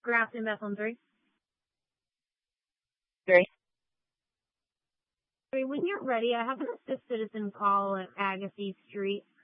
Grafton, Bethlehem 3. 3. When you're ready, I have an assist citizen call at Agassiz Street.